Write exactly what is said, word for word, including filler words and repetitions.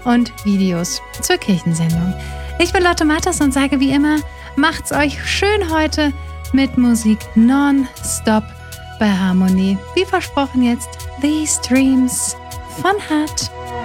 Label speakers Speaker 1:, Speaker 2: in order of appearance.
Speaker 1: und Videos zur Kirchensendung. Ich bin Lotte Mattes und sage wie immer, macht's euch schön heute mit Musik non-stop bei Harmonie. Wie versprochen jetzt, These Dreams von Hart.